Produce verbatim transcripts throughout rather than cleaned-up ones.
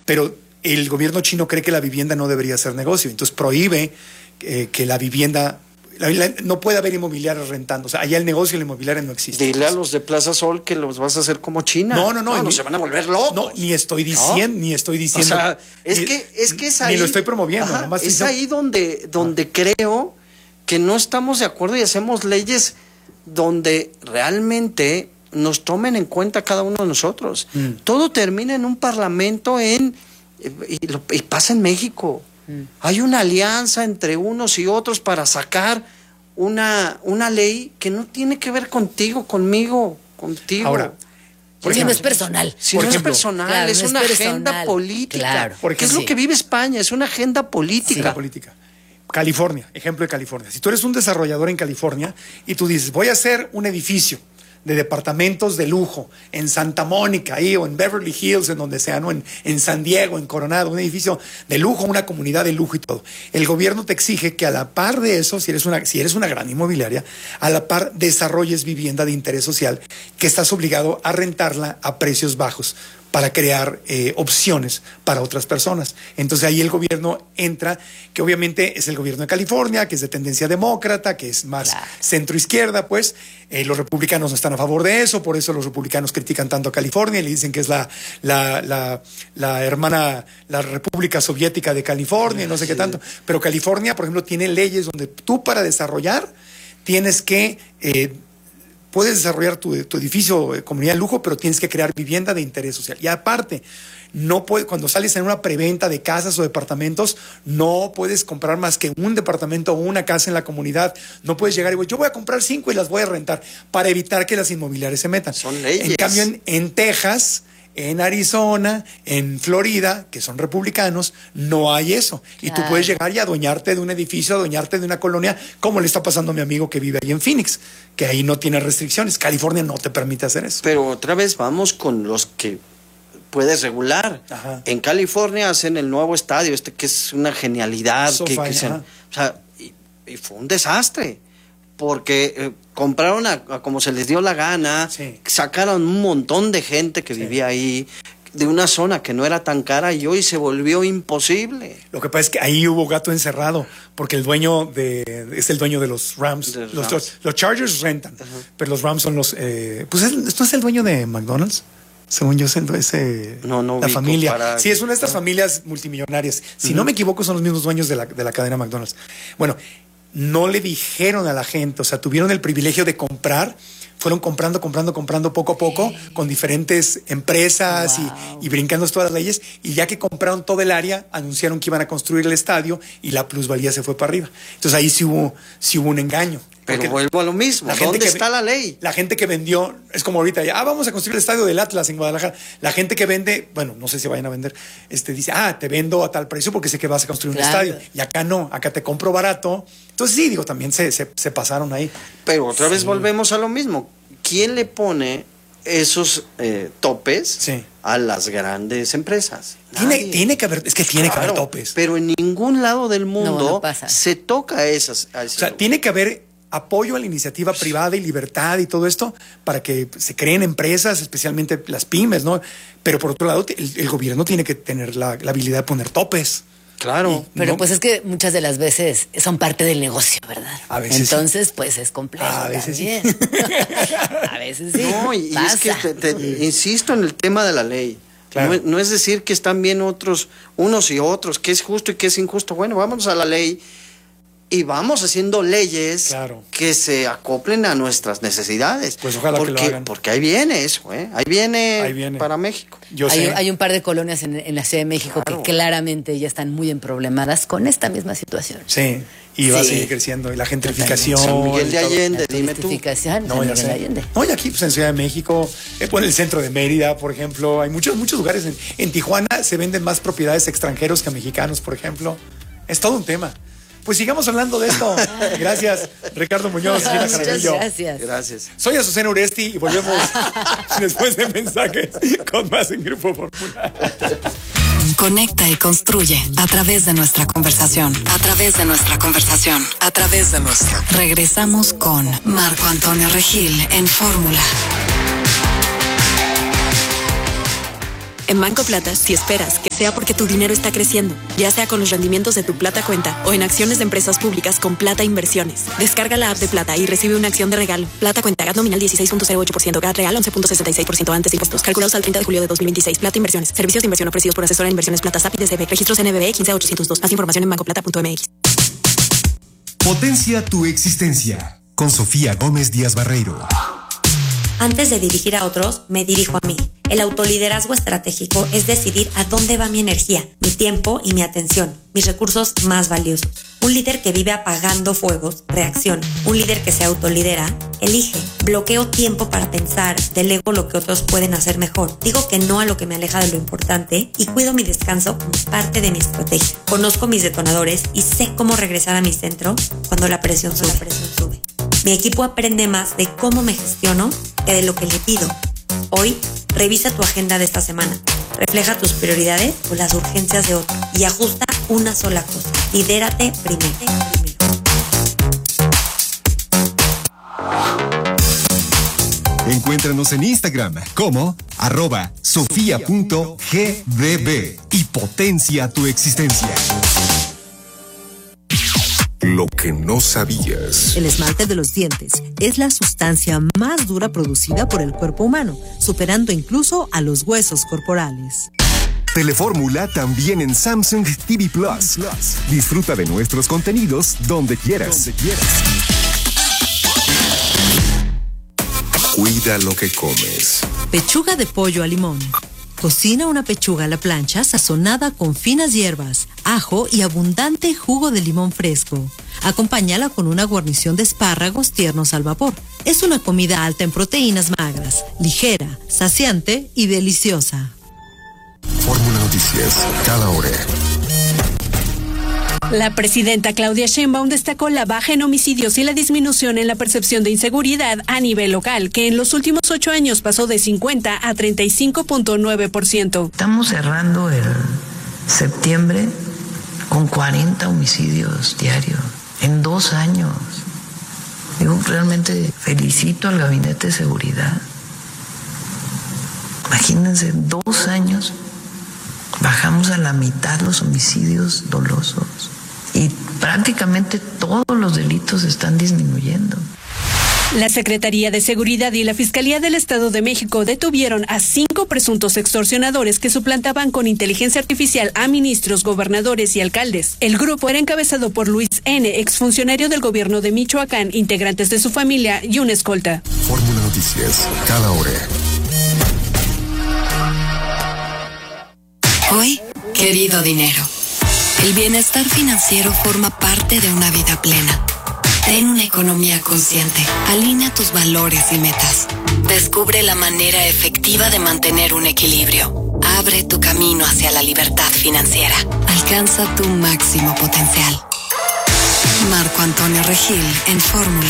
pero el gobierno chino cree que la vivienda no debería ser negocio, entonces prohíbe eh, que la vivienda... La, la, no puede haber inmobiliarios rentando. O sea, allá el negocio de la inmobiliaria no existe. Dile a los de Plaza Sol que los vas a hacer como China. No, no, no. No, ni, no se van a volver locos. No, ni estoy diciendo, ¿no? ni estoy diciendo. O sea, es ni, que es que es ahí. Ni lo estoy promoviendo. Ajá, nomás es estoy... ahí donde, donde ah. creo que no estamos de acuerdo y hacemos leyes donde realmente nos tomen en cuenta cada uno de nosotros. Mm. Todo termina en un parlamento en y, lo, y pasa en México. Mm. Hay una alianza entre unos y otros para sacar Una, una ley que no tiene que ver contigo, conmigo, contigo. Ahora, por ejemplo, no es personal. Si por no ejemplo, es personal, claro, es no una es agenda personal. política. Claro, porque es sí. lo que vive España, es una agenda política. Sí, política. California, ejemplo de California. Si tú eres un desarrollador en California y tú dices, voy a hacer un edificio de departamentos de lujo en Santa Mónica, ahí, o en Beverly Hills, en donde sea, ¿no? En, en San Diego, en Coronado, un edificio de lujo, una comunidad de lujo y todo. El gobierno te exige que a la par de eso, si eres una, si eres una gran inmobiliaria, a la par desarrolles vivienda de interés social, que estás obligado a rentarla a precios bajos para crear eh, opciones para otras personas. Entonces ahí el gobierno entra, que obviamente es el gobierno de California, que es de tendencia demócrata, que es más claro. centro-izquierda, pues eh, los republicanos no están a favor de eso, por eso los republicanos critican tanto a California y le dicen que es la, la, la, la hermana, la República Soviética de California, no sé sí. qué tanto. Pero California, por ejemplo, tiene leyes donde tú para desarrollar tienes que... Eh, puedes desarrollar tu, tu edificio de comunidad de lujo, pero tienes que crear vivienda de interés social. Y aparte, no puede, cuando sales en una preventa de casas o departamentos, no puedes comprar más que un departamento o una casa en la comunidad. No puedes llegar y decir, yo voy a comprar cinco y las voy a rentar, para evitar que las inmobiliarias se metan. Son leyes. En cambio, en, en Texas, en Arizona, en Florida, que son republicanos, no hay eso. Claro. Y tú puedes llegar y adueñarte de un edificio, adueñarte de una colonia, como le está pasando a mi amigo que vive ahí en Phoenix, que ahí no tiene restricciones. California no te permite hacer eso. Pero otra vez vamos con los que puedes regular. Ajá. En California hacen el nuevo estadio, este que es una genialidad. So que, que se, o sea, y, y fue un desastre. Porque eh, compraron a, a como se les dio la gana, sí. sacaron un montón de gente que sí. vivía ahí, de una zona que no era tan cara y hoy se volvió imposible. Lo que pasa es que ahí hubo gato encerrado, porque el dueño de es el dueño de los Rams. De los, Rams. los Chargers rentan, uh-huh. pero los Rams son los... Eh, pues ¿esto es el dueño de McDonald's? Según yo, siendo ese... No, no la familia. Para... Sí, es una de estas familias multimillonarias. Si uh-huh. no me equivoco, son los mismos dueños de la, de la cadena McDonald's. Bueno... No le dijeron a la gente, o sea, tuvieron el privilegio de comprar, fueron comprando, comprando, comprando poco a poco, sí. con diferentes empresas wow. y, y brincando todas las leyes, y ya que compraron todo el área, anunciaron que iban a construir el estadio y la plusvalía se fue para arriba. Entonces ahí sí hubo, sí hubo un engaño. Pero vuelvo a lo mismo, la ¿dónde gente que, está la ley? La gente que vendió, es como ahorita, ya, ah, vamos a construir el estadio del Atlas en Guadalajara. La gente que vende, bueno, no sé si vayan a vender, este dice, ah, te vendo a tal precio porque sé que vas a construir claro. un estadio. Y acá no, acá te compro barato. Entonces sí, digo, también se, se, se pasaron ahí. Pero otra sí. vez volvemos a lo mismo. ¿Quién le pone esos eh, topes sí. a las grandes empresas? Tiene, tiene que haber, es que tiene claro, que haber topes. Pero en ningún lado del mundo no, no se toca a esas. A o sea, lugar. Tiene que haber apoyo a la iniciativa privada y libertad y todo esto para que se creen empresas, especialmente las pymes, ¿no? Pero por otro lado, el, el gobierno tiene que tener la, la habilidad de poner topes. Claro. Y, pero ¿no? pues es que muchas de las veces son parte del negocio, ¿verdad? A veces Entonces, sí. pues es complejo. A veces también. sí. A veces sí. No, y, y es que te, te, insisto en el tema de la ley. Claro. No, no es decir que están bien otros, unos y otros, que es justo y que es injusto. Bueno, vámonos a la ley y vamos haciendo leyes claro. que se acoplen a nuestras necesidades. Pues ojalá porque, que lo hagan. Porque ahí viene eso, ¿eh? Ahí viene, ahí viene. para México. Yo hay, sé. hay un par de colonias en, en la Ciudad de México claro. que claramente ya están muy emproblemadas con esta misma situación. Sí, y sí. va a seguir creciendo. Y la gentrificación. San Miguel de Allende, dime tú. No, San Miguel de Allende. No, y aquí pues, en Ciudad de México, eh, en el centro de Mérida, por ejemplo, hay muchos, muchos lugares. En, en Tijuana se venden más propiedades extranjeros que mexicanos, por ejemplo. Es todo un tema. Pues sigamos hablando de esto. Gracias, Ricardo Muñoz. Ah, muchas Jaramillo. Gracias. Gracias. Soy Azucena Uresti y volvemos después de mensajes con más en Grupo Fórmula. Conecta y construye a través de nuestra conversación. A través de nuestra conversación. A través de nuestra. Regresamos con Marco Antonio Regil en Fórmula. En Banco Plata, si esperas que sea porque tu dinero está creciendo, ya sea con los rendimientos de tu Plata Cuenta o en acciones de empresas públicas con Plata Inversiones. Descarga la app de Plata y recibe una acción de regalo. Plata Cuenta, G A T nominal dieciséis punto cero ocho por ciento, G A T real once punto sesenta y seis por ciento antes de impuestos. Calculados al treinta de julio de dos mil veintiséis. Plata Inversiones. Servicios de inversión ofrecidos por asesora de inversiones Plata S A P I D C B. Registros N B B quince ochocientos dos. Más información en banco plata punto m x. Potencia tu existencia. Con Sofía Gómez Díaz Barreiro. Antes de dirigir a otros, me dirijo a mí. El autoliderazgo estratégico es decidir a dónde va mi energía, mi tiempo y mi atención, mis recursos más valiosos. Un líder que vive apagando fuegos, reacciona. Un líder que se autolidera, elige. Bloqueo tiempo para pensar, delego lo que otros pueden hacer mejor. Digo que no a lo que me aleja de lo importante y cuido mi descanso como parte de mi estrategia. Conozco mis detonadores y sé cómo regresar a mi centro cuando la presión sube. La presión sube. Mi equipo aprende más de cómo me gestiono que de lo que le pido. Hoy, revisa tu agenda de esta semana. Refleja tus prioridades o las urgencias de otro y ajusta una sola cosa. Lidérate primero. Encuéntranos en Instagram como arroba sofía punto g d b y potencia tu existencia. Lo que no sabías. El esmalte de los dientes es la sustancia más dura producida por el cuerpo humano, superando incluso a los huesos corporales. Telefórmula también en Samsung T V Plus. Disfruta de nuestros contenidos donde quieras. Donde quieras. Cuida lo que comes. Pechuga de pollo a limón. Cocina una pechuga a la plancha sazonada con finas hierbas, ajo y abundante jugo de limón fresco. Acompáñala con una guarnición de espárragos tiernos al vapor. Es una comida alta en proteínas magras, ligera, saciante y deliciosa. Fórmula Noticias, cada hora. La presidenta Claudia Sheinbaum destacó la baja en homicidios y la disminución en la percepción de inseguridad a nivel local, que en los últimos ocho años pasó de cincuenta a treinta y cinco punto nueve por ciento. Estamos cerrando el septiembre con cuarenta homicidios diarios en dos años. Yo realmente felicito al Gabinete de Seguridad. Imagínense, en dos años bajamos a la mitad los homicidios dolosos. Y prácticamente todos los delitos están disminuyendo. La Secretaría de Seguridad y la Fiscalía del Estado de México detuvieron a cinco presuntos extorsionadores que suplantaban con inteligencia artificial a ministros, gobernadores y alcaldes. El grupo era encabezado por Luis N., exfuncionario del gobierno de Michoacán, integrantes de su familia y una escolta. Fórmula Noticias, cada hora. Hoy, querido dinero, el bienestar financiero forma parte de una vida plena. Ten una economía consciente. Alinea tus valores y metas. Descubre la manera efectiva de mantener un equilibrio. Abre tu camino hacia la libertad financiera. Alcanza tu máximo potencial. Marco Antonio Regil en Fórmula.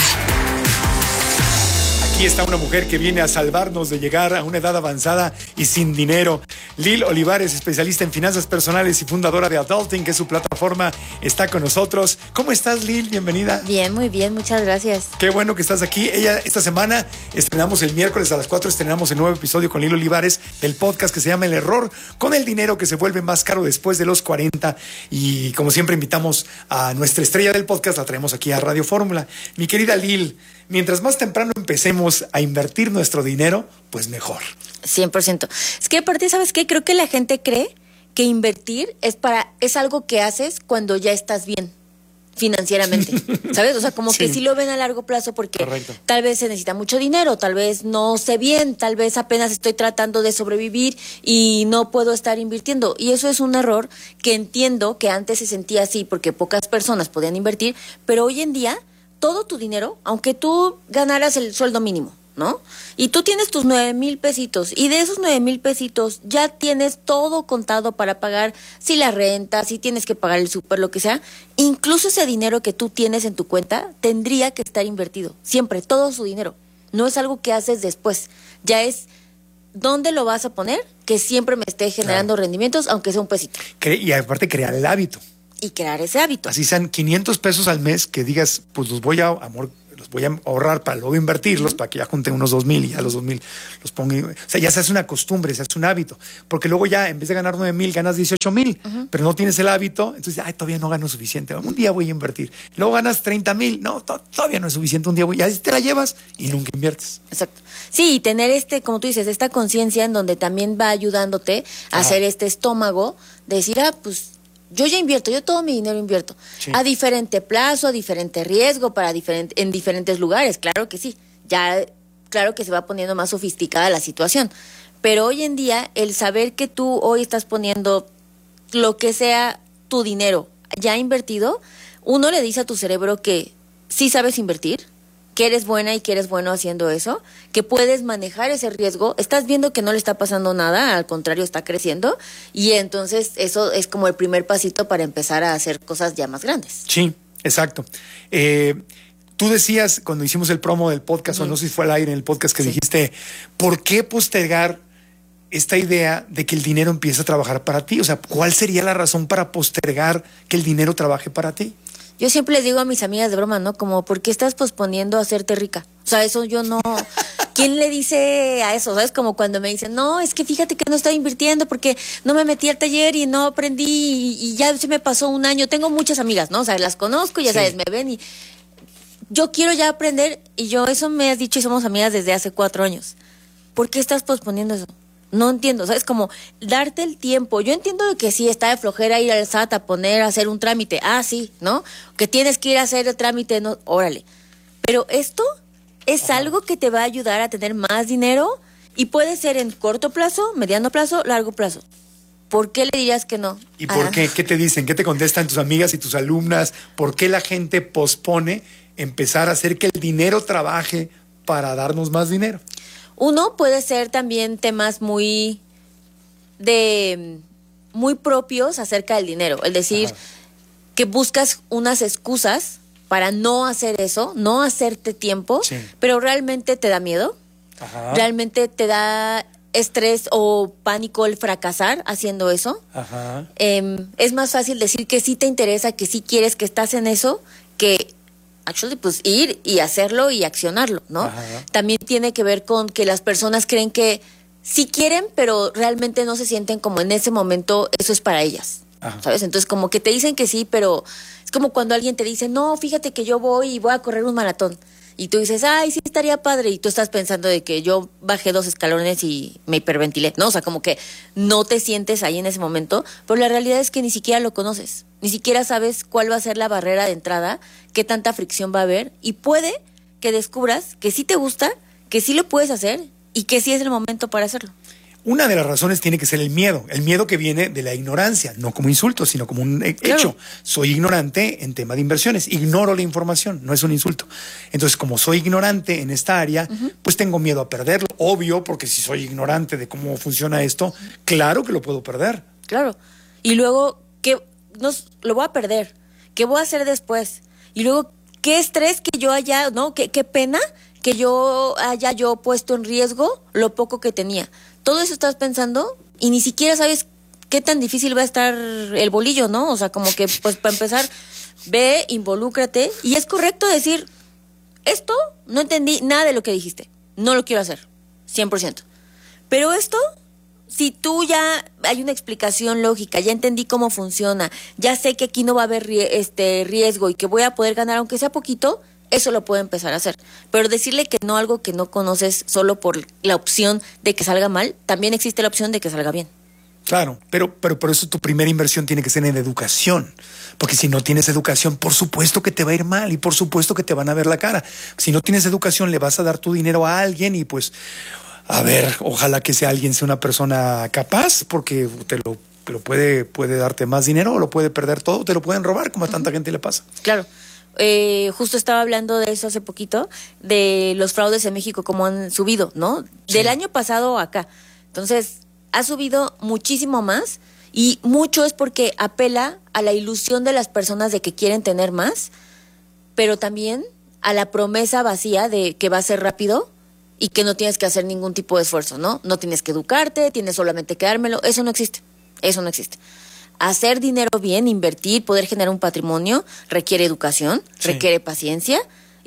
Aquí está una mujer que viene a salvarnos de llegar a una edad avanzada y sin dinero. Lil Olivares, especialista en finanzas personales y fundadora de Adulting, que es su plataforma, está con nosotros. ¿Cómo estás, Lil? Bienvenida. Bien, muy bien, muchas gracias. Qué bueno que estás aquí. Ella, esta semana estrenamos el miércoles a las cuatro, estrenamos el nuevo episodio con Lil Olivares del podcast que se llama El Error con el dinero que se vuelve más caro después de los cuarenta. Y como siempre invitamos a nuestra estrella del podcast, la traemos aquí a Radio Fórmula. Mi querida Lil, mientras más temprano empecemos a invertir nuestro dinero, pues mejor. cien por ciento. Es que aparte, ¿sabes qué? Creo que la gente cree que invertir es para es algo que haces cuando ya estás bien financieramente, ¿sabes? O sea, como sí. que sí lo ven a largo plazo porque Correcto. Tal vez se necesita mucho dinero, tal vez no sé bien, tal vez apenas estoy tratando de sobrevivir y no puedo estar invirtiendo. Y eso es un error que entiendo que antes se sentía así porque pocas personas podían invertir, pero hoy en día todo tu dinero, aunque tú ganaras el sueldo mínimo, ¿no? Y tú tienes tus nueve mil pesitos y de esos nueve mil pesitos ya tienes todo contado para pagar si la renta, si tienes que pagar el súper, lo que sea. Incluso ese dinero que tú tienes en tu cuenta tendría que estar invertido. Siempre, todo su dinero. No es algo que haces después. Ya es dónde lo vas a poner que siempre me esté generando claro. rendimientos, aunque sea un pesito. Y aparte crear el hábito. Y crear ese hábito. Así sean quinientos pesos al mes que digas, pues los voy a, amor, los voy a ahorrar para luego invertirlos, uh-huh. para que ya junte unos dos mil y ya los dos mil los ponga. O sea, ya se hace una costumbre, se hace un hábito. Porque luego ya, en vez de ganar nueve mil, ganas dieciocho mil, uh-huh. pero no tienes el hábito, entonces, ay, todavía no gano suficiente. Un día voy a invertir. Luego ganas treinta mil, no, to- todavía no es suficiente. Un día voy, ya te la llevas y nunca inviertes. Exacto. Sí, y tener este, como tú dices, esta conciencia en donde también va ayudándote a Ajá. hacer este estómago, de decir, ah, pues yo ya invierto, yo todo mi dinero invierto. Sí. A diferente plazo, a diferente riesgo, para diferente, en diferentes lugares, claro que sí. Ya, claro que se va poniendo más sofisticada la situación. Pero hoy en día, el saber que tú hoy estás poniendo lo que sea tu dinero ya invertido, uno le dice a tu cerebro que sí sabes invertir, que eres buena y que eres bueno haciendo eso, que puedes manejar ese riesgo, estás viendo que no le está pasando nada, al contrario está creciendo, y entonces eso es como el primer pasito para empezar a hacer cosas ya más grandes. Sí, exacto. Eh, tú decías cuando hicimos el promo del podcast, uh-huh. o no sé si fue al aire en el podcast que sí. dijiste, ¿por qué postergar esta idea de que el dinero empiece a trabajar para ti? O sea, ¿cuál sería la razón para postergar que el dinero trabaje para ti? Yo siempre les digo a mis amigas de broma, ¿no? Como, ¿por qué estás posponiendo hacerte rica? O sea, eso yo no... ¿Quién le dice a eso? ¿Sabes? Como cuando me dicen, no, es que fíjate que no estoy invirtiendo porque no me metí al taller y no aprendí y, y ya se me pasó un año. Tengo muchas amigas, ¿no? O sea, las conozco y ya sí. sabes, me ven y... Yo quiero ya aprender y yo, eso me has dicho y somos amigas desde hace cuatro años. ¿Por qué estás posponiendo eso? No entiendo, ¿sabes? Como darte el tiempo. Yo entiendo que sí, está de flojera ir al S A T a poner, a hacer un trámite. Ah, sí, ¿no? Que tienes que ir a hacer el trámite, no, órale. Pero esto es Ajá. algo que te va a ayudar a tener más dinero y puede ser en corto plazo, mediano plazo, largo plazo. ¿Por qué le dirías que no? ¿Y por ah. qué? ¿Qué te dicen? ¿Qué te contestan tus amigas y tus alumnas? ¿Por qué la gente pospone empezar a hacer que el dinero trabaje para darnos más dinero? Uno puede ser también temas muy de muy propios acerca del dinero, el decir Ajá. que buscas unas excusas para no hacer eso, no hacerte tiempo, sí. pero realmente te da miedo, Ajá. realmente te da estrés o pánico el fracasar haciendo eso. Ajá. Eh, es más fácil decir que sí te interesa, que sí quieres, que estás en eso, que actually, pues ir y hacerlo y accionarlo, ¿no? Ajá. También tiene que ver con que las personas creen que sí quieren, pero realmente no se sienten como en ese momento eso es para ellas, Ajá. ¿sabes? Entonces como que te dicen que sí, pero es como cuando alguien te dice, no, fíjate que yo voy y voy a correr un maratón. Y tú dices, ay, sí, estaría padre. Y tú estás pensando de que yo bajé dos escalones y me hiperventilé, ¿no? O sea, como que no te sientes ahí en ese momento, pero la realidad es que ni siquiera lo conoces. Ni siquiera sabes cuál va a ser la barrera de entrada, qué tanta fricción va a haber. Y puede que descubras que sí te gusta, que sí lo puedes hacer y que sí es el momento para hacerlo. Una de las razones tiene que ser el miedo, el miedo que viene de la ignorancia, no como insulto, sino como un hecho. Claro. Soy ignorante en tema de inversiones, ignoro la información, no es un insulto. Entonces, como soy ignorante en esta área, uh-huh. pues tengo miedo a perderlo, obvio, porque si soy ignorante de cómo funciona esto, claro que lo puedo perder. Claro, y luego, ¿qué nos, lo voy a perder? ¿Qué voy a hacer después? Y luego, ¿qué estrés que yo haya, no? ¿Qué, qué pena que yo haya yo puesto en riesgo lo poco que tenía? Todo eso estás pensando y ni siquiera sabes qué tan difícil va a estar el bolillo, ¿no? O sea, como que, pues, para empezar, ve, involúcrate. Y es correcto decir, esto no entendí nada de lo que dijiste. No lo quiero hacer, cien por ciento. Pero esto, si tú ya hay una explicación lógica, ya entendí cómo funciona, ya sé que aquí no va a haber este riesgo y que voy a poder ganar, aunque sea poquito, eso lo puedo empezar a hacer. Pero decirle que no a algo que no conoces solo por la opción de que salga mal, también existe la opción de que salga bien. Claro, pero, pero por eso tu primera inversión tiene que ser en educación. Porque si no tienes educación, por supuesto que te va a ir mal y por supuesto que te van a ver la cara. Si no tienes educación, le vas a dar tu dinero a alguien y pues, a ver, ojalá que sea alguien sea una persona capaz, porque te lo, te lo puede, puede darte más dinero o lo puede perder todo, te lo pueden robar, como a tanta gente le pasa. Claro. Eh, justo estaba hablando de eso hace poquito, de los fraudes en México, cómo han subido, ¿no? Sí. Del año pasado acá. Entonces, ha subido muchísimo más y mucho es porque apela a la ilusión de las personas de que quieren tener más, pero también a la promesa vacía de que va a ser rápido y que no tienes que hacer ningún tipo de esfuerzo, ¿no? No tienes que educarte, tienes solamente que dármelo. Eso no existe, eso no existe. Hacer dinero bien, invertir, poder generar un patrimonio, requiere educación, sí. requiere paciencia y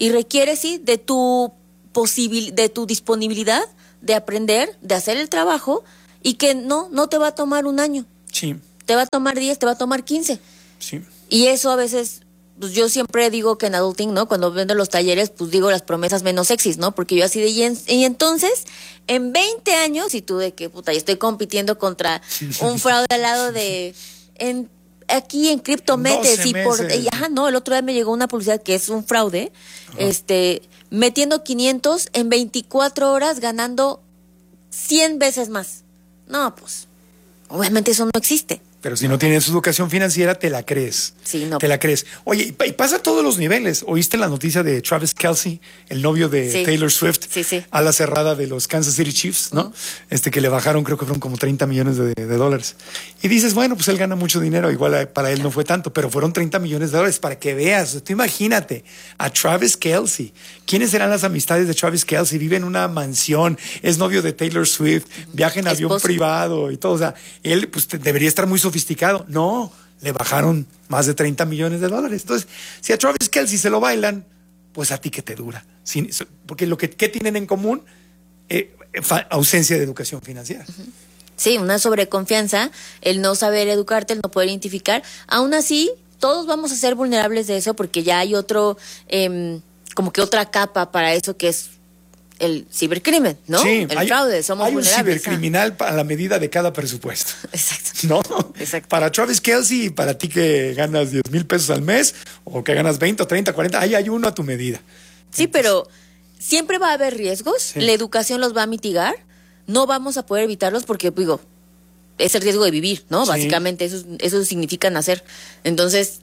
Y requiere, sí, de tu posibil de tu disponibilidad de aprender, de hacer el trabajo, y que no, no te va a tomar un año. Sí. Te va a tomar diez, te va a tomar quince. Sí. Y eso a veces, pues yo siempre digo que en adulting, ¿no? Cuando vendo los talleres, pues digo las promesas menos sexys, ¿no? Porque yo así de, y, en, y entonces, en veinte años, y tú de que, puta, yo estoy compitiendo contra un fraude al lado de, en, aquí en criptometes, y por, y, ajá, no, el otro día me llegó una publicidad que es un fraude, ajá. este, metiendo quinientos en veinticuatro horas, ganando cien veces más. No, pues, obviamente eso no existe. Pero si no tienes educación financiera, te la crees. Sí, no. Te la crees. Oye, y pasa a todos los niveles. ¿Oíste la noticia de Travis Kelce, el novio de sí. Taylor Swift? Sí, sí. A la cerrada de los Kansas City Chiefs, ¿no? Uh-huh. Este que le bajaron, creo que fueron como treinta millones de, de dólares. Y dices, bueno, pues él gana mucho dinero. Igual para él no fue tanto, pero fueron treinta millones de dólares para que veas. Tú imagínate a Travis Kelce. ¿Quiénes serán las amistades de Travis Kelce? Vive en una mansión, es novio de Taylor Swift, viaja en avión Esposo. privado y todo. O sea, él pues debería estar muy sofisticado. No. Le bajaron más de treinta millones de dólares. Entonces, si a Travis Kelce se lo bailan, pues a ti que te dura. Sin, porque lo que ¿qué tienen en común, eh, fa, ausencia de educación financiera. Sí, una sobreconfianza, el no saber educarte, el no poder identificar. Aún así, todos vamos a ser vulnerables de eso porque ya hay otro, eh, como que otra capa para eso que es el cibercrimen, ¿no? Sí, el hay, fraude, somos hay un vulnerables. cibercriminal a la medida de cada presupuesto. Exacto. ¿No? Exacto. Para Travis Kelce y para ti que ganas diez mil pesos al mes o que ganas veinte o treinta, cuarenta, ahí hay uno a tu medida. Sí, Entonces, pero siempre va a haber riesgos, sí. La educación los va a mitigar, no vamos a poder evitarlos porque, digo, es el riesgo de vivir, ¿no? Sí. Básicamente eso, eso significa nacer. Entonces,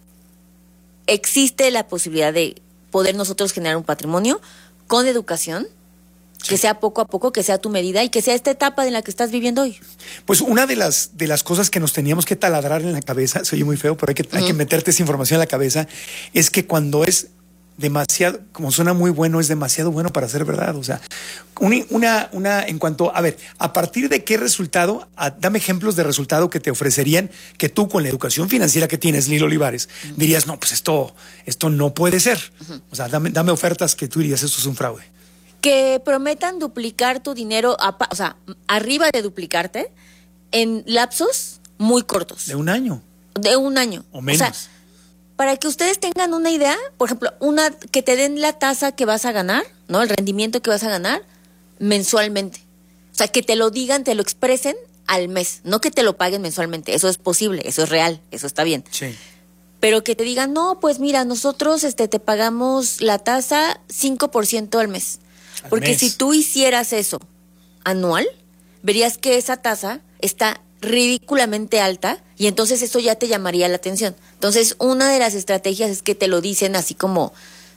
existe la posibilidad de poder nosotros generar un patrimonio con educación, que sí. sea poco a poco, que sea tu medida y que sea esta etapa en la que estás viviendo hoy. Pues una de las, de las cosas que nos teníamos que taladrar en la cabeza, se oye muy feo, pero hay que, uh-huh. hay que meterte esa información en la cabeza, es que cuando es demasiado, como suena muy bueno, es demasiado bueno para ser verdad. O sea, una, una, una en cuanto, a ver, a partir de qué resultado, a, dame ejemplos de resultado que te ofrecerían que tú con la educación financiera que tienes, Lil Olivares, uh-huh. dirías, no, pues esto, esto no puede ser. Uh-huh. O sea, dame, dame ofertas que tú dirías, esto es un fraude. Que prometan duplicar tu dinero, a, o sea, arriba de duplicarte, en lapsos muy cortos. ¿De un año? De un año. O menos. O sea, para que ustedes tengan una idea, por ejemplo, una que te den la tasa que vas a ganar, ¿no? El rendimiento que vas a ganar mensualmente. O sea, que te lo digan, te lo expresen al mes, no que te lo paguen mensualmente. Eso es posible, eso es real, eso está bien. Sí. Pero que te digan, no, pues mira, nosotros este, te pagamos la tasa cinco por ciento al mes. Porque mes. Si tú hicieras eso anual, verías que esa tasa está ridículamente alta y entonces eso ya te llamaría la atención. Entonces, una de las estrategias es que te lo dicen así como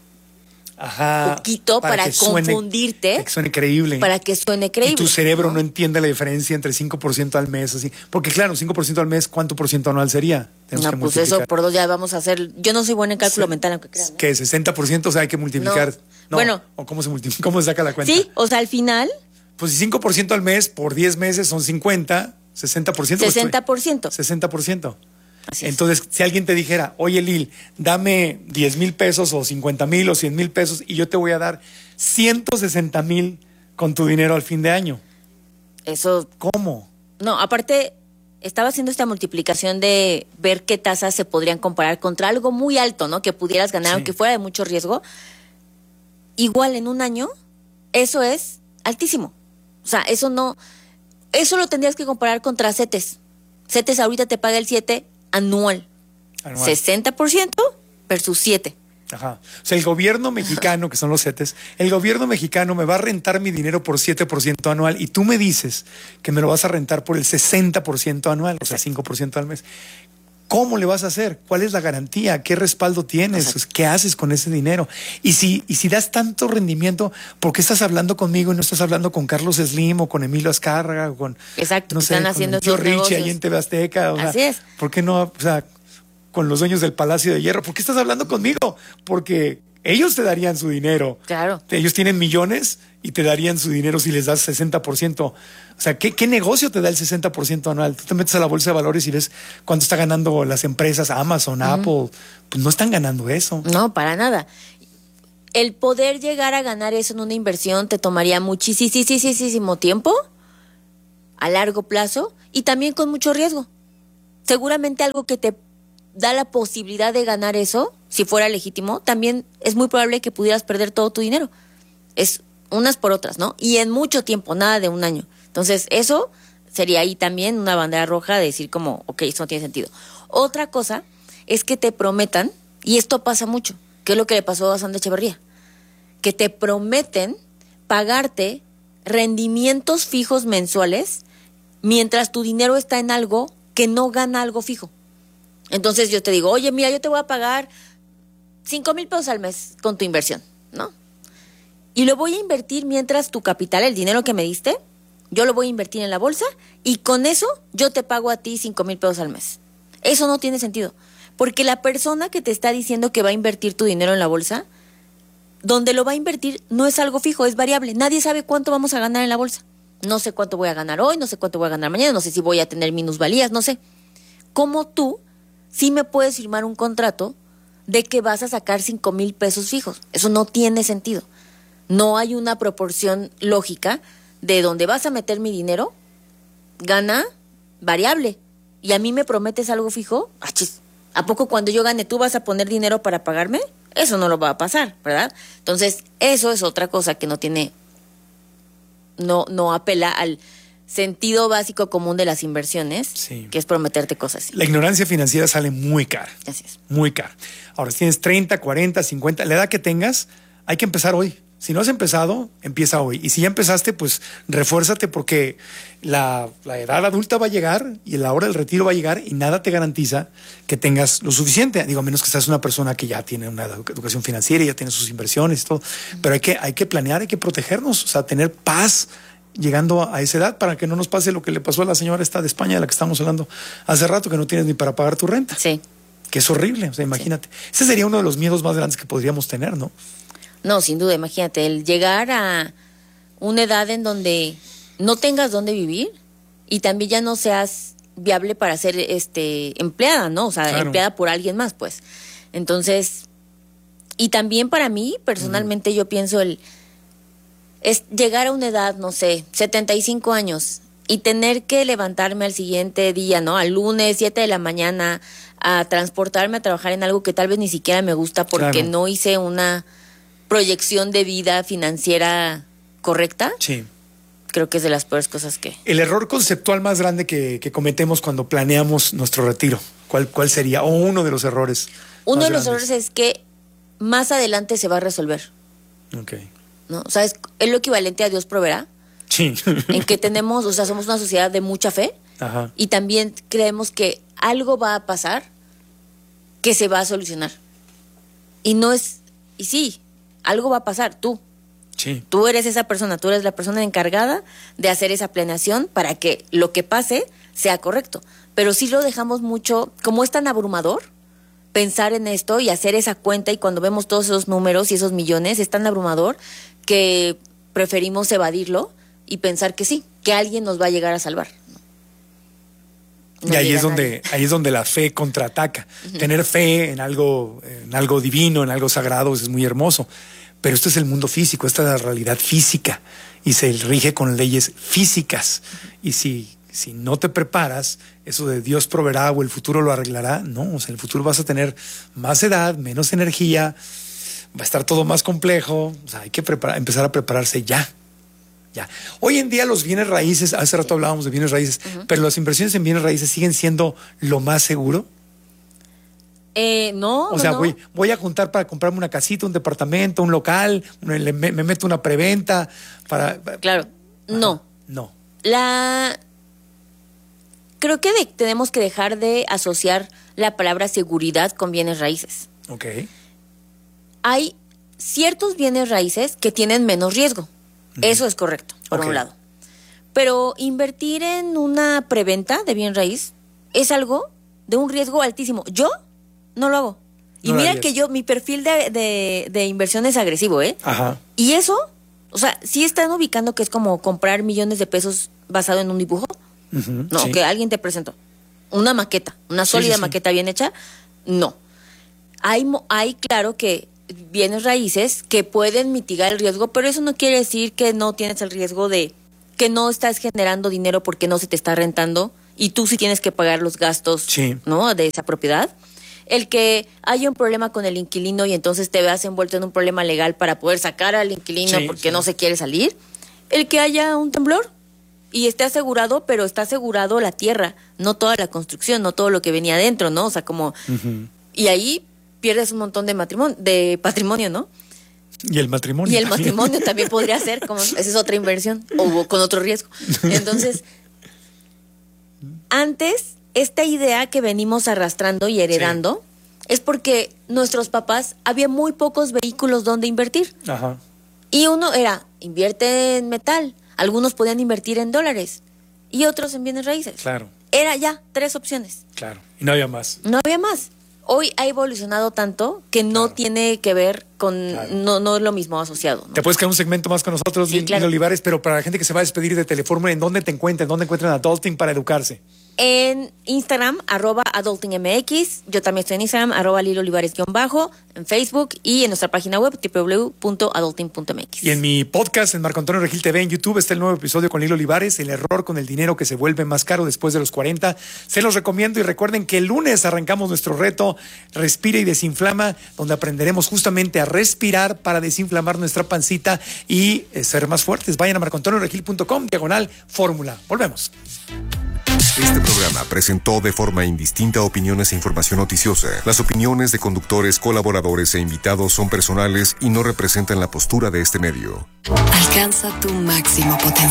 Ajá, poquito para, para confundirte. Suene, que suene creíble. Para que suene creíble. Y tu cerebro no, no entiende la diferencia entre cinco por ciento al mes. Así. Porque claro, cinco por ciento al mes, ¿cuánto por ciento anual sería? Tenemos no, que pues multiplicar. Eso por dos ya vamos a hacer. Yo no soy buena en cálculo sí. mental, aunque crean. ¿No? ¿Qué? ¿sesenta por ciento? O sea, hay que multiplicar. No. No, bueno. ¿O cómo se multiplica? ¿Cómo se saca la cuenta? Sí, o sea, al final. Pues si cinco por ciento al mes por diez meses son cincuenta, sesenta por ciento. sesenta por ciento. Pues, sesenta por ciento. Así Entonces, es. si alguien te dijera, oye Lil, dame diez mil pesos o cincuenta mil o cien mil pesos y yo te voy a dar ciento sesenta mil con tu dinero al fin de año. Eso. ¿Cómo? No, aparte, estaba haciendo esta multiplicación de ver qué tasas se podrían comparar contra algo muy alto, ¿no? Que pudieras ganar, sí. aunque fuera de mucho riesgo. Igual en un año, eso es altísimo. O sea, eso no. Eso lo tendrías que comparar contra CETES. CETES ahorita te paga el siete anual. anual. sesenta por ciento versus siete. Ajá. O sea, el gobierno mexicano, que son los CETES, el gobierno mexicano me va a rentar mi dinero por siete por ciento anual y tú me dices que me lo vas a rentar por el sesenta por ciento anual, o sea, cinco por ciento al mes. ¿Cómo le vas a hacer? ¿Cuál es la garantía? ¿Qué respaldo tienes? Exacto. ¿Qué haces con ese dinero? Y si, y si das tanto rendimiento, ¿por qué estás hablando conmigo y no estás hablando con Carlos Slim o con Emilio Azcárraga o con, Exacto, no sé, están haciendo con Joe Richie ahí en T V Azteca? O Así sea, es. ¿por qué no, o sea, con los dueños del Palacio de Hierro? ¿Por qué estás hablando conmigo? Porque ellos te darían su dinero. Claro. Ellos tienen millones y te darían su dinero si les das sesenta por ciento. O sea, ¿qué, qué negocio te da el sesenta por ciento anual? Tú te metes a la bolsa de valores y ves cuánto está ganando las empresas, Amazon, uh-huh. Apple. Pues no están ganando eso. No, para nada. el poder llegar a ganar eso en una inversión te tomaría muchísimo tiempo, a largo plazo, y también con mucho riesgo. Seguramente algo que te da la posibilidad de ganar eso, si fuera legítimo, también es muy probable que pudieras perder todo tu dinero. Es unas por otras, ¿no? Y en mucho tiempo, nada de un año. Entonces, eso sería ahí también una bandera roja de decir como, ok, eso no tiene sentido. Otra cosa es que te prometan, y esto pasa mucho, que es lo que le pasó a Sandra Echeverría, que te prometen pagarte rendimientos fijos mensuales mientras tu dinero está en algo que no gana algo fijo. Entonces yo te digo, oye, mira, yo te voy a pagar cinco mil pesos al mes con tu inversión, ¿no? Y lo voy a invertir mientras tu capital, el dinero que me diste, yo lo voy a invertir en la bolsa y con eso yo te pago a ti cinco mil pesos al mes. Eso no tiene sentido, porque la persona que te está diciendo que va a invertir tu dinero en la bolsa, donde lo va a invertir no es algo fijo, es variable. Nadie sabe cuánto vamos a ganar en la bolsa. No sé cuánto voy a ganar hoy, no sé cuánto voy a ganar mañana, no sé si voy a tener minusvalías, no sé. ¿Cómo tú sí me puedes firmar un contrato de que vas a sacar cinco mil pesos fijos? Eso no tiene sentido. No hay una proporción lógica de donde vas a meter mi dinero, gana variable. Y a mí me prometes algo fijo, ¡achis! ¿A poco cuando yo gane tú vas a poner dinero para pagarme? Eso no lo va a pasar, ¿verdad? Entonces, eso es otra cosa que no tiene, no, no apela al sentido básico común de las inversiones, sí, que es prometerte cosas así. La ignorancia financiera sale muy cara. Así es. Muy cara. Ahora, si tienes treinta, cuarenta, cincuenta, la edad que tengas, hay que empezar hoy. Si no has empezado, empieza hoy. Y si ya empezaste, pues refuérzate porque la, la edad adulta va a llegar y la hora del retiro va a llegar y nada te garantiza que tengas lo suficiente. Digo, a menos que seas una persona que ya tiene una educación financiera y ya tiene sus inversiones y todo. Pero hay que, hay que planear, hay que protegernos, o sea, tener paz llegando a esa edad para que no nos pase lo que le pasó a la señora esta de España de la que estamos hablando hace rato, que no tienes ni para pagar tu renta. Sí. Que es horrible, o sea, imagínate. Sí. Ese sería uno de los miedos más grandes que podríamos tener, ¿no? No, sin duda, imagínate, el llegar a una edad en donde no tengas dónde vivir y también ya no seas viable para ser este empleada, ¿no? O sea, claro, empleada por alguien más, pues. Entonces, y también para mí, personalmente, mm. yo pienso el es llegar a una edad, no sé, setenta y cinco años y tener que levantarme al siguiente día, ¿no? Al lunes, siete de la mañana, a transportarme a trabajar en algo que tal vez ni siquiera me gusta porque claro, no hice una proyección de vida financiera correcta. Sí. Creo que es de las peores cosas que... El error conceptual más grande que, que cometemos cuando planeamos nuestro retiro, ¿cuál, cuál sería? O uno de los errores. Uno de los grandes. errores es que más adelante se va a resolver. Ok. ¿No? O sea, es, es lo equivalente a Dios proveerá. Sí. En que tenemos, o sea, somos una sociedad de mucha fe. Ajá. Y también creemos que algo va a pasar que se va a solucionar. Y no es... Y sí, algo va a pasar, tú. Sí. Tú eres esa persona, tú eres la persona encargada de hacer esa planeación para que lo que pase sea correcto. Pero sí lo dejamos mucho, como es tan abrumador, pensar en esto y hacer esa cuenta y cuando vemos todos esos números y esos millones, es tan abrumador que preferimos evadirlo y pensar que sí, que alguien nos va a llegar a salvar. No y ahí es donde ahí es donde la fe contraataca. Uh-huh. Tener fe en algo, en algo divino, en algo sagrado, es muy hermoso. Pero esto es el mundo físico, esta es la realidad física y se rige con leyes físicas. Uh-huh. Y si, si no te preparas, eso de Dios proveerá o el futuro lo arreglará, no, o sea, en el futuro vas a tener más edad, menos energía, va a estar todo más complejo, o sea, hay que preparar, empezar a prepararse ya. Ya. Hoy en día los bienes raíces, hace rato hablábamos de bienes raíces, uh-huh, pero las inversiones en bienes raíces siguen siendo lo más seguro. Eh, no. O sea, no. Voy, voy a juntar para comprarme una casita, un departamento, un local, me, me meto una preventa para. Claro, Ajá. no. No. La. Creo que de, tenemos que dejar de asociar la palabra seguridad con bienes raíces. Ok. Hay ciertos bienes raíces que tienen menos riesgo. Eso es correcto, por okay, un lado. Pero invertir en una preventa de bien raíz es algo de un riesgo altísimo. Yo no lo hago. Y no mira que yo, mi perfil de, de, de inversión es agresivo, ¿eh? Ajá. Y eso, o sea, sí están ubicando que es como comprar millones de pesos basado en un dibujo. Uh-huh, no, sí, que alguien te presentó. Una maqueta, una sólida sí, sí, maqueta sí. bien hecha. No. Hay, hay claro que bienes raíces que pueden mitigar el riesgo, pero eso no quiere decir que no tienes el riesgo de que no estás generando dinero porque no se te está rentando y tú sí tienes que pagar los gastos, sí, ¿no?, de esa propiedad. El que haya un problema con el inquilino y entonces te veas envuelto en un problema legal para poder sacar al inquilino sí, porque sí. no se quiere salir. El que haya un temblor y esté asegurado, pero está asegurado la tierra, no toda la construcción, no todo lo que venía adentro, ¿no? O sea, como... Uh-huh. Y ahí pierdes un montón de matrimonio, de patrimonio, ¿no? Y el matrimonio. Y el también. matrimonio también podría ser, como esa es otra inversión, o con otro riesgo. Entonces, antes, esta idea que venimos arrastrando y heredando sí. es porque nuestros papás, había muy pocos vehículos donde invertir. Ajá. Y uno era, invierte en metal, algunos podían invertir en dólares y otros en bienes raíces. Claro. Era ya tres opciones. Claro, y no había más. No había más. Hoy ha evolucionado tanto que no claro. tiene que ver con, claro. no, no es lo mismo asociado, ¿no? Te puedes quedar un segmento más con nosotros, sí, Lili claro. Olivares, pero para la gente que se va a despedir de Telefórmula, ¿en dónde te encuentran? ¿Dónde encuentran Adulting para educarse? En Instagram, arroba AdultingMX. Yo también estoy en Instagram, arroba Lili Olivares-bajo, en Facebook y en nuestra página web, doble u doble u doble u punto adulting punto m x. Y en mi podcast, en Marco Antonio Regil T V, en YouTube, está el nuevo episodio con Lili Olivares, el error con el dinero que se vuelve más caro después de los cuarenta. Se los recomiendo y recuerden que el lunes arrancamos nuestro reto Respira y Desinflama, donde aprenderemos justamente a respirar para desinflamar nuestra pancita y eh, ser más fuertes. Vayan a marco antonio regil punto com, diagonal fórmula. Volvemos. Este programa presentó de forma indistinta opiniones e información noticiosa. Las opiniones de conductores, colaboradores e invitados son personales y no representan la postura de este medio. Alcanza tu máximo potencial.